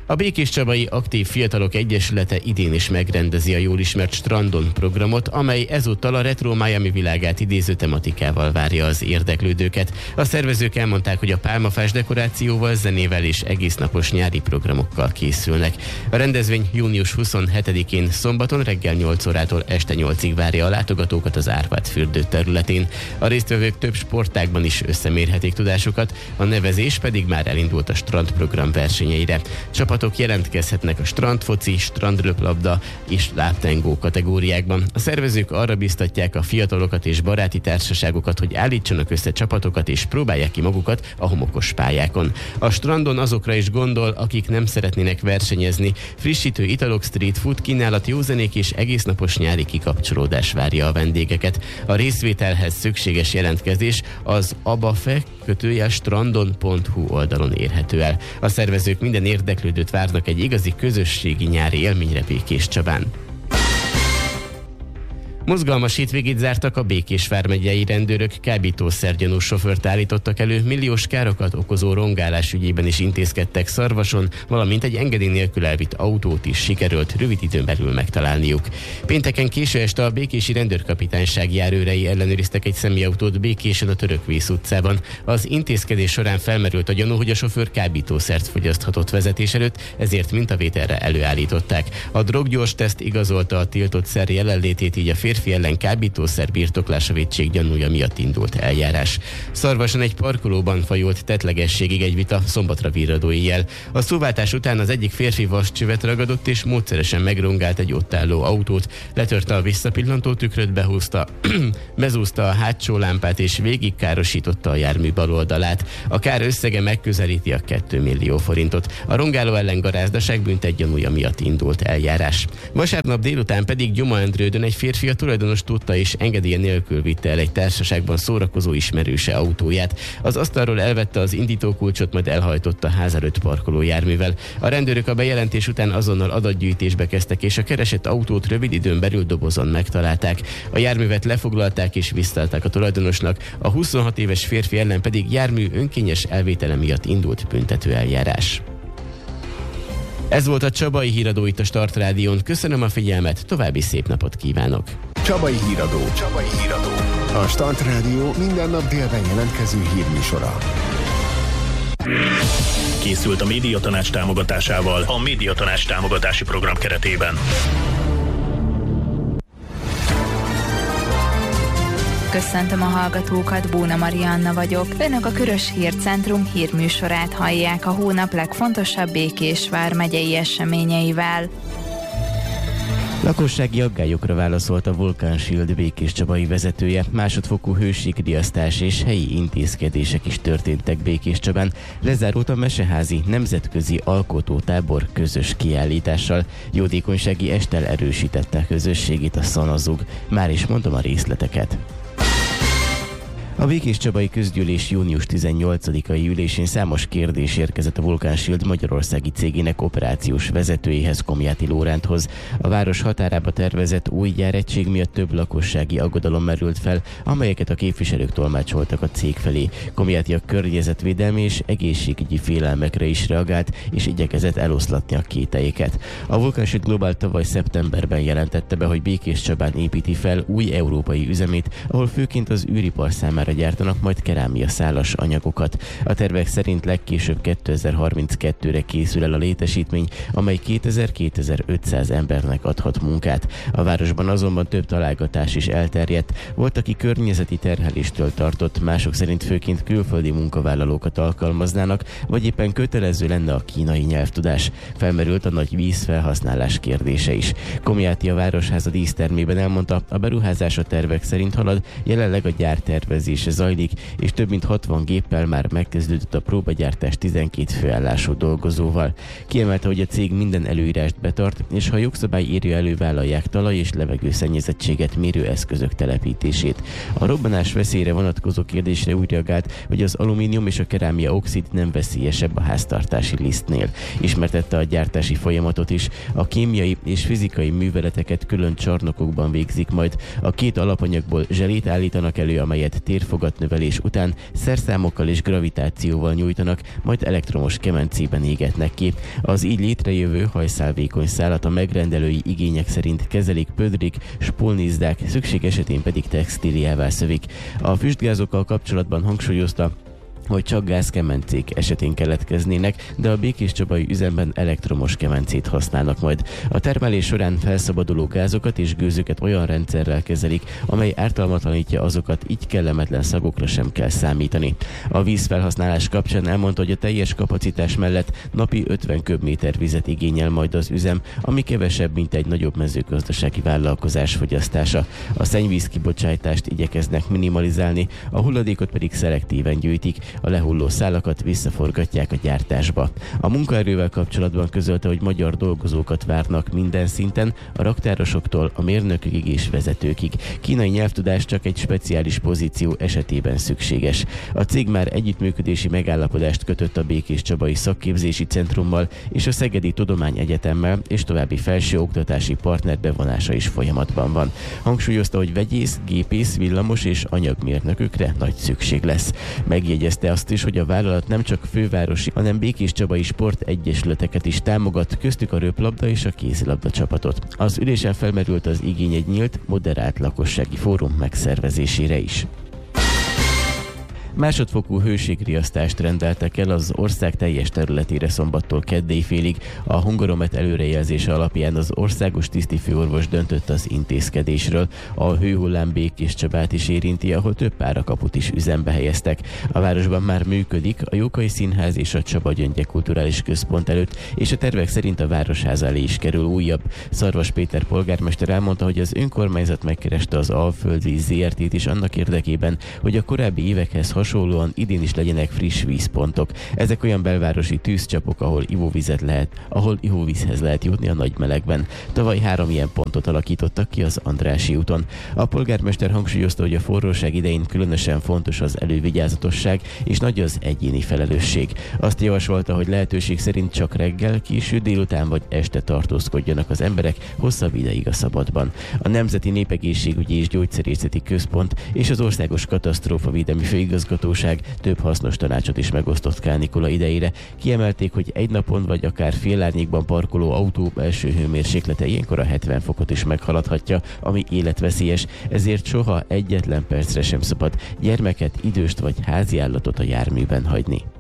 A Békéscsabai Aktív Fiatalok Egyesülete idén is megrendezi a jól ismert Strandon programot, amely ezúttal a Retro Miami világát idéző tematikával várja az érdeklődőket. A szervezők elmondták, hogy a pálmafás dekorációval, zenével és egésznapos nyári programokkal készülnek. A rendezvény június 27-én szombaton reggel 8 órától este 8-ig várja a látogatókat az Árpád fürdő területén. A résztvevők több sportágban is összemérhetik tudásukat, a nevezés pedig már elindult a strandprogram versenyeire. Csapatok jelentkezhetnek a strandfoci, strandröplabda és lábtengó kategóriákban. A szervezők arra biztatják a fiatalokat és baráti társaságokat, hogy állítsanak össze csapatokat és próbálják ki magukat a homokos pályákon. A strandon azokra is gondol, akik nem szeretnének versenyezni. Frissítő italok, street food kínálat, jó zenék és egésznapos nyári kikapcsolódás várja a vendégeket. A részvételhez szükséges jelentkezés az abafe-strandon.hu oldalon érhető el. A szervezők minden érdeklődőt várnak egy igazi közösségi nyári élményre Békéscsabán. Mozgalmas hétvégét zártak a Békés vármegyei rendőrök, kábítószergyanús sofőrt állítottak elő, milliós károkat okozó rongálás ügyében is intézkedtek Szarvason, valamint egy engedély nélkül elvitt autót is sikerült rövid időn belül megtalálniuk. Pénteken késő este a békési rendőrkapitányság járőrei ellenőriztek egy személyautót Békésen a Törökvész utcában. Az intézkedés során felmerült a gyanú, hogy a sofőr kábítószert fogyaszthatott vezetés előtt, ezért mintavételre előállították. A droggyors teszt igazolta a tiltott szer jelenlétét, így a férfi ellen kábítószer birtoklása vétség gyanúja miatt indult eljárás. Szarvason egy parkolóban fajult tettlegességig egy vita szombatra virradó éjjel. A szóváltás után az egyik férfi vascsövet ragadott és módszeresen megrongált egy ott álló autót, letörte a visszapillantó tükröt, bezúzta a hátsó lámpát és végig károsította a jármű bal oldalát. A kár összege megközelíti a 2 millió forintot. A rongáló ellen garázdaság büntetgyanúja miatt indult eljárás. Vasárnap délután pedig Gyumaendrődön egy férfi a tulajdonos tudta és engedélye nélkül vitte el egy társaságban szórakozó ismerőse autóját. Az asztalról elvette az indítókulcsot, majd elhajtott a ház előtt parkoló járművel. A rendőrök a bejelentés után azonnal adatgyűjtésbe kezdtek, és a keresett autót rövid időn belül dobozon megtalálták. A járművet lefoglalták és visszaadták a tulajdonosnak, a 26 éves férfi ellen pedig jármű önkényes elvétele miatt indult büntetőeljárás. Ez volt a Csabai Híradó itt a Start Rádión. Köszönöm a figyelmet, további szép napot kívánok! Csabai Híradó. A Start Rádió minden nap délben jelentkező hírműsora. Készült a Médiatanács támogatásával a Médiatanács támogatási program keretében. Köszöntöm a hallgatókat, Bóna Marianna vagyok. Önök a Körös Hírcentrum hírműsorát hallják a hónap legfontosabb Békés vármegyei eseményeivel. Lakossági aggályokra válaszolt a Vulcan Shield békéscsabai vezetője. Másodfokú hőségriasztás és helyi intézkedések is történtek Békéscsabán. Lezárult a Meseházi nemzetközi alkotótábor közös kiállítással. Jótékonysági esttel erősítette közösségét a Szanazug. Már is mondom a részleteket. A Békéscsabai Közgyűlés június 18-ai ülésén számos kérdés érkezett a Vulcan Shield magyarországi cégének operációs vezetőjéhez, Komjáti Lóránthoz. A város határába tervezett új gyáregység miatt több lakossági aggodalom merült fel, amelyeket a képviselők tolmácsoltak a cég felé. Komjáti a környezetvédelmi és egészségügyi félelmekre is reagált, és igyekezett eloszlatni a kételyeket. A Vulcan Shield Global tavaly szeptemberben jelentette be, hogy Békéscsabán építi fel új európai üzemét, ahol főként az űripar számára gyártanak majd kerámia szálas anyagokat. A tervek szerint legkésőbb 2032-re készül el a létesítmény, amely 2000-2500 embernek adhat munkát. A városban azonban több találgatás is elterjedt. Volt, aki környezeti terheléstől tartott, mások szerint főként külföldi munkavállalókat alkalmaznának, vagy éppen kötelező lenne a kínai nyelvtudás. Felmerült a nagy vízfelhasználás kérdése is. Komjáti a Városháza dísztermében elmondta, a beruházás a tervek szerint halad, jelenleg a gyártervezés zajlik, és több mint 60 géppel már megkezdődött a próbagyártás 12 főállású dolgozóval. Kiemelte, hogy a cég minden előírást betart, és ha a jogszabály írja elő, vállalják talaj- és levegőszennyezettséget mérő eszközök telepítését. A robbanás veszélyre vonatkozó kérdésre úgy reagált, hogy az alumínium és a kerámia oxid nem veszélyesebb a háztartási lisztnél. Ismertette a gyártási folyamatot is. A kémiai és fizikai műveleteket külön csarnokokban végzik majd. A két alapanyagból zselét állítanak elő, amelyet vérfogatnövelés után szerszámokkal és gravitációval nyújtanak, majd elektromos kemencében égetnek ki. Az így létrejövő hajszálvékony szálat a megrendelői igények szerint kezelik, pödrik, spolnizdák, szükség esetén pedig textíliává szövik. A füstgázokkal kapcsolatban hangsúlyozta, hogy csak gázkemencék esetén keletkeznének, de a békéscsabai üzemben elektromos kemencét használnak majd. A termelés során felszabaduló gázokat és gőzöket olyan rendszerrel kezelik, amely ártalmatlanítja azokat, így kellemetlen szagokra sem kell számítani. A vízfelhasználás kapcsán elmondta, hogy a teljes kapacitás mellett napi 50 köbméter vizet igényel majd az üzem, ami kevesebb, mint egy nagyobb mezőgazdasági vállalkozás fogyasztása. A szennyvíz kibocsátást igyekeznek minimalizálni, a hulladékot pedig szelektíven gyűjtik, a lehulló szálakat visszaforgatják a gyártásba. A munkaerővel kapcsolatban közölte, hogy magyar dolgozókat várnak minden szinten, a raktárosoktól a mérnökig és vezetőkig. Kínai nyelvtudás csak egy speciális pozíció esetében szükséges. A cég már együttműködési megállapodást kötött a Békéscsabai Szakképzési Centrummal és a Szegedi Tudományegyetemmel, és további felsőoktatási partner bevonása is folyamatban van. Hangsúlyozta, hogy vegyész, gépész, villamos és anyagmérnökökre nagy szükség lesz. Megjegyezte azt is, hogy a vállalat nem csak fővárosi, hanem békéscsabai sportegyesületeket is támogat, köztük a röplabda és a kézilabda csapatot. Az ülésen felmerült az igény egy nyílt, moderált lakossági fórum megszervezésére is. Másodfokú hőségriasztást rendeltek el az ország teljes területére szombattól keddé félig. A Hungaromet előrejelzése alapján az országos tisztifőorvos döntött az intézkedésről. A hőhullám Békéscsabát is érinti, ahol több párakaput is üzembe helyeztek. A városban már működik a Jókai Színház és a Csaba Gyöngye Kulturális Központ előtt, és a tervek szerint a Városháza elé is kerül újabb. Szarvas Péter polgármester elmondta, hogy az önkormányzat megkereste az Alföldvíz ZRT-t is annak érdekében, hogy a korábbi évekhez hasonlóan idén is legyenek friss vízpontok. Ezek olyan belvárosi tűzcsapok, ahol ivóvízhez lehet jutni a nagy melegben. Tavaly 3 ilyen pontot alakítottak ki az Andrássy úton. A polgármester hangsúlyozta, hogy a forróság idején különösen fontos az elővigyázatosság és nagy az egyéni felelősség. Azt javasolta, hogy lehetőség szerint csak reggel, késő délután vagy este tartózkodjanak az emberek hosszabb ideig a szabadban. A Nemzeti Népegészségügyi és Gyógyszerészeti Központ és az Országos Katasztrófavédelmi Főigazgatóság több hasznos tanácsot is megosztott kánikula idejére. Kiemelték, hogy egy napon vagy akár félárnyékban parkoló autó belső hőmérséklete ilyenkor a 70 fokot is meghaladhatja, ami életveszélyes, ezért soha egyetlen percre sem szabad gyermeket, időst vagy háziállatot a járműben hagyni.